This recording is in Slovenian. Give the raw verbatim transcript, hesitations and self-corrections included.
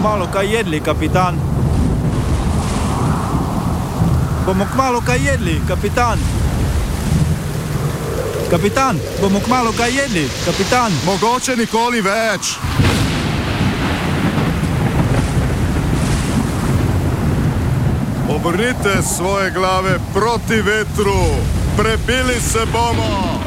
kmalu kaj jedli, kapitan. Bomo kmalu kaj jedli, kapitan. Kapitan, bomo kmalu kaj jedli, kapitan. Mogoče nikoli več. Obrnite svoje glave proti vetru. Prebili se bomo.